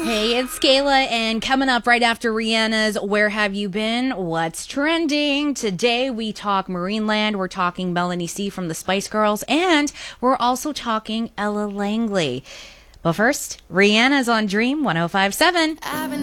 Hey, it's Kayla, and coming up right after Rihanna's Where Have You Been? What's Trending? Today we talk Marineland, we're talking Melanie C from the Spice Girls, and we're also talking Ella Langley. But first, Rihanna's on Dream 105.7.